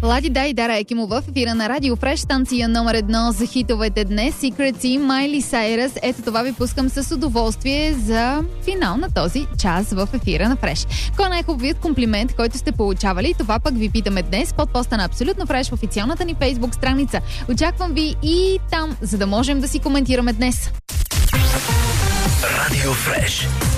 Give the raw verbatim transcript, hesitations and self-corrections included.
Лади Да и Дара Екимова в ефира на Радио Фреш, станция номер едно за хитовете днес. Secrets и Майли Сайръс. Ето това ви пускам с удоволствие за финал на този час в ефира на Фреш. Кой е най-хубавият комплимент, който сте получавали? Това пък ви питаме днес под поста на Абсолютно Фреш в официалната ни Фейсбук страница. Очаквам ви и там, за да можем да си коментираме днес. Радио Фреш.